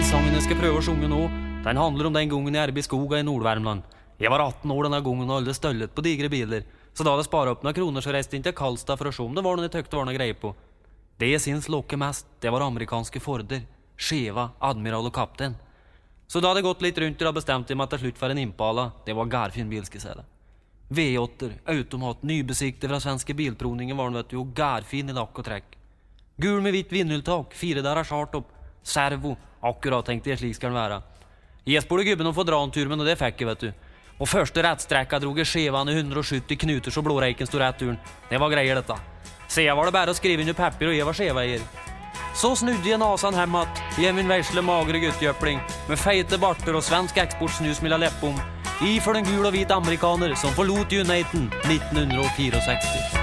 sangen jeg skal prøve å sjunge nå, den handler om den gangen jeg arbeid i skoga i Nordvärmland. Jeg var 18 år denne gangen og alle støllet på digre biler. Så da hadde jeg sparet opp noen kroner så reiste inn til Karlstad for å se om det var noe jeg tøkte var noe greie på. Det jeg syns lokke mest, det var amerikanske Forder, Cheva, Admiral og Kapten. Så da hadde jeg gått litt rundt og bestemte meg til slutt for en Impala. Det var gærfin bil, skal jeg si det. V8, automat, nybesikte fra svenske bilprovningen var den, vet du, og gærfin i lakk og trekk. Gul med hvitt vindhjultak, 4 der chartopp, servo, akkurat tenkte jeg slik skal den være. Jeg spurte gubben om å få dra en tur, men det fikk jeg, vet du. Og første rettstrekka drog jeg Chevan i 170 knuter så blåreiken stod rett turen. Det var greier dette. Så jeg var det bare å skrive under papir og jeg var Cheva-eier. Så snudde jeg nasan hemmat, i min versle magre guttjøpling, med feite barter og svensk eksportsnus med leppom, i for den gul og hvit amerikaner som forlot Uniten 1964.